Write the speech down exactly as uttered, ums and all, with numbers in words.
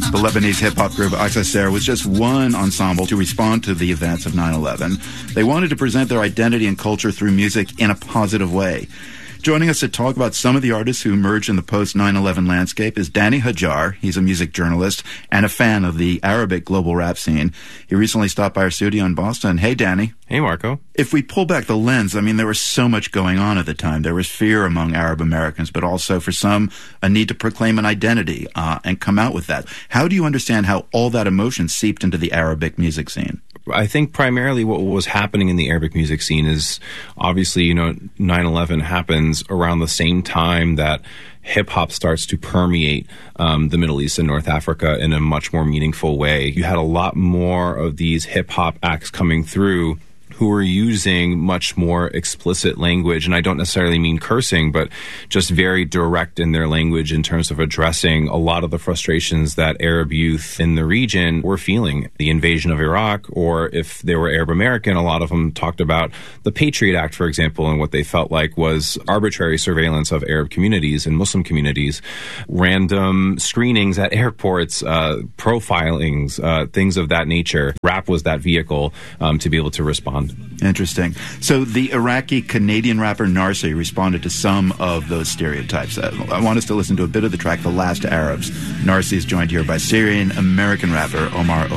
The Lebanese hip-hop group Aqsaser was just one ensemble to respond to the events of nine eleven. They wanted to present their identity and culture through music in a positive way. Joining us to talk about some of the artists who emerged in the post nine eleven landscape is Danny Hajar. He's a music journalist and a fan of the Arabic global rap scene. He recently stopped by our studio in Boston. Hey, Danny. Hey, Marco. If we pull back the lens, I mean, there was so much going on at the time. There was fear among Arab Americans, but also for some, a need to proclaim an identity uh, and come out with that. How do you understand how all that emotion seeped into the Arabic music scene? I think primarily what was happening in the Arabic music scene is obviously, you know, nine eleven happens around the same time that hip-hop starts to permeate um, the Middle East and North Africa in a much more meaningful way. You had a lot more of these hip-hop acts coming through who were using much more explicit language, and I don't necessarily mean cursing, but just very direct in their language in terms of addressing a lot of the frustrations that Arab youth in the region were feeling. The invasion of Iraq, or if they were Arab American, a lot of them talked about the Patriot Act, for example, and what they felt like was arbitrary surveillance of Arab communities and Muslim communities, random screenings at airports, uh, profilings, uh, things of that nature. Rap was that vehicle um, to be able to respond. Interesting. So the Iraqi-Canadian rapper Narsi responded to some of those stereotypes. Uh, I want us to listen to a bit of the track, The Last Arabs. Narsi is joined here by Syrian-American rapper Omar